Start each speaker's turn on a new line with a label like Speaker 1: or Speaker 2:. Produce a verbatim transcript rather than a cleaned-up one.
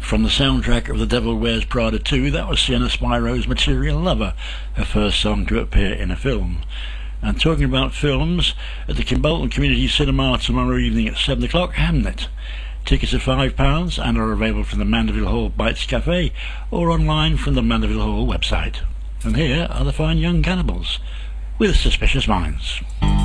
Speaker 1: From the soundtrack of The Devil Wears Prada two, that was Sienna Spiro's Material Lover, her first song to appear in a film. And talking about films, at the Kimbolton Community Cinema tomorrow evening at seven o'clock, Hamnet. Tickets are five pounds and are available from the Mandeville Hall Bites Cafe or online from the Mandeville Hall website. And here are the Fine Young Cannibals with Suspicious Minds.